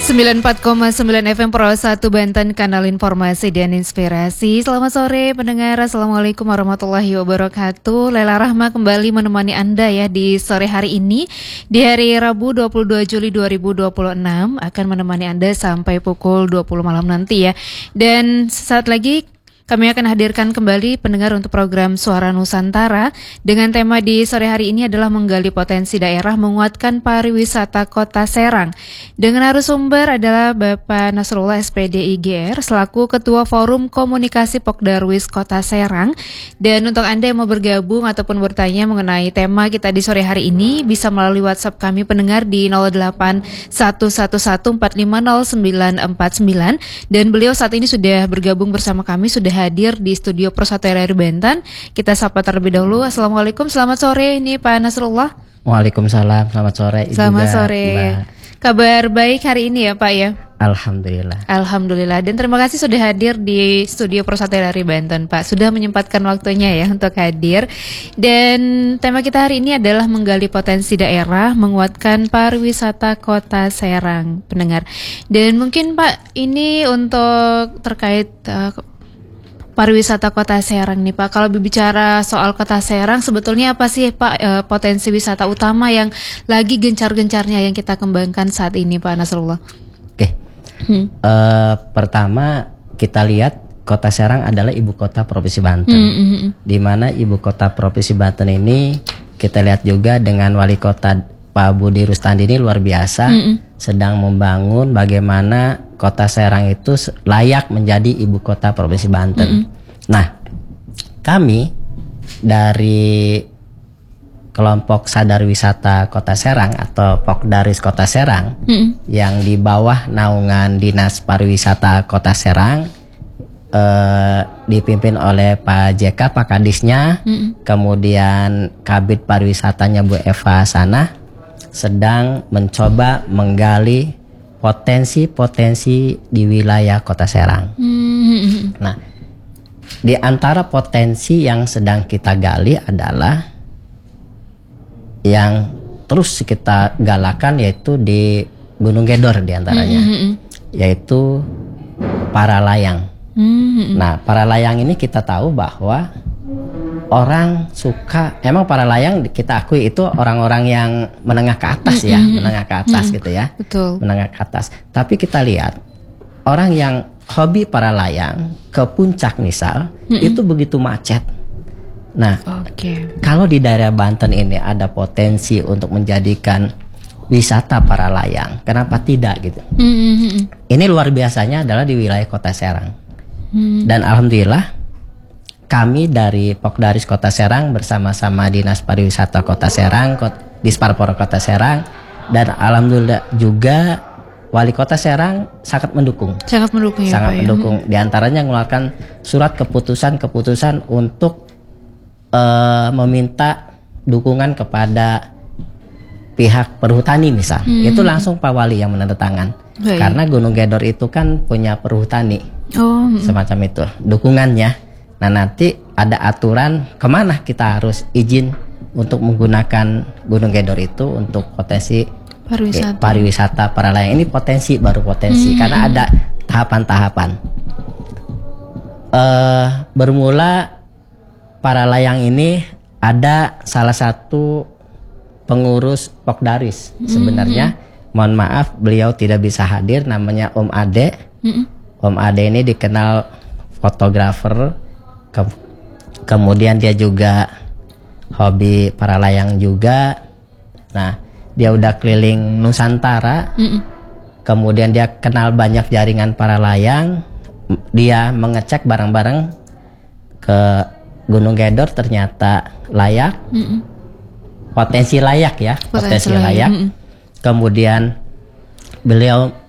94,9 FM Pro 1 Banten, kanal informasi dan inspirasi. Selamat sore pendengar, Assalamualaikum warahmatullahi wabarakatuh. Lela Rahma kembali menemani Anda ya di sore hari ini. Di hari Rabu 22 Juli 2026 akan menemani Anda sampai pukul 20 malam nanti ya. Dan saat lagi kami akan hadirkan kembali pendengar untuk program Suara Nusantara dengan tema di sore hari ini adalah menggali potensi daerah menguatkan pariwisata Kota Serang. Dengan narasumber adalah Bapak Nasrullah SPD IGR selaku Ketua Forum Komunikasi Pokdarwis Kota Serang. Dan untuk Anda yang mau bergabung ataupun bertanya mengenai tema kita di sore hari ini bisa melalui WhatsApp kami pendengar di 0811150949 dan beliau saat ini sudah bergabung bersama kami, sudah hadir di studio Pro 1 RRI Banten. Kita sapa terlebih dahulu. Assalamualaikum, selamat sore ini Pak Nasrullah. Waalaikumsalam, selamat sore. Selamat sore. Kabar baik hari ini ya Pak ya? Alhamdulillah. Alhamdulillah. Dan terima kasih sudah hadir di studio Pro 1 RRI Banten Pak. Sudah menyempatkan waktunya ya untuk hadir. Dan tema kita hari ini adalah menggali potensi daerah, menguatkan pariwisata Kota Serang, pendengar. Dan mungkin Pak ini untuk terkait pariwisata Kota Serang nih Pak. Kalau berbicara soal Kota Serang, sebetulnya apa sih Pak potensi wisata utama yang lagi gencar-gencarnya yang kita kembangkan saat ini Pak Nasrullah? Oke. Pertama kita lihat Kota Serang adalah ibu kota Provinsi Banten. Di mana ibu kota Provinsi Banten ini kita lihat juga dengan wali kota Pak Budi Rustandi ini luar biasa, sedang membangun bagaimana Kota Serang itu layak menjadi ibu kota Provinsi Banten. Nah, kami dari kelompok Sadar Wisata Kota Serang atau Pokdarwis Kota Serang yang di bawah naungan Dinas Pariwisata Kota Serang, dipimpin oleh Pak JK, Pak Kadisnya, kemudian Kabid Pariwisatanya Bu Eva Sanah, sedang mencoba menggali potensi-potensi di wilayah Kota Serang. Nah, di antara potensi yang sedang kita gali adalah yang terus kita galakan yaitu di Gunung Gedor diantaranya, yaitu para layang. Nah, para layang ini kita tahu bahwa orang suka, emang para layang kita akui itu orang-orang yang menengah ke atas ya, menengah ke atas gitu ya. Betul. Menengah ke atas. Tapi kita lihat orang yang hobi para layang ke puncak misal, itu begitu macet. Nah, kalau di daerah Banten ini ada potensi untuk menjadikan wisata para layang, kenapa tidak gitu? Ini luar biasanya adalah di wilayah Kota Serang. Dan alhamdulillah kami dari Pokdarwis Kota Serang bersama-sama Dinas Pariwisata Kota Serang, Disparpor Kota Serang, dan alhamdulillah juga Wali Kota Serang sangat mendukung. Sangat mendukung ya, sangat Pak, mendukung. Di antaranya mengeluarkan surat keputusan untuk meminta dukungan kepada pihak perhutani misal. Itu langsung Pak Wali yang menandatangan. Karena Gunung Gedor itu kan punya perhutani. Semacam itu dukungannya. Nah, nanti ada aturan kemana kita harus izin untuk menggunakan Gunung Gedor itu untuk potensi pariwisata para layang. Ini potensi, baru potensi, karena ada tahapan-tahapan. Bermula para layang ini ada salah satu pengurus Pokdarwis. Sebenarnya mohon maaf beliau tidak bisa hadir, namanya Om Ade. Om Ade ini dikenal fotografer. Kemudian dia juga hobi para layang juga. Nah, dia udah keliling Nusantara. Kemudian dia kenal banyak jaringan para layang. Dia mengecek bareng-bareng ke Gunung Gedor, ternyata layak. Potensi layak ya, potensi layak. Kemudian beliau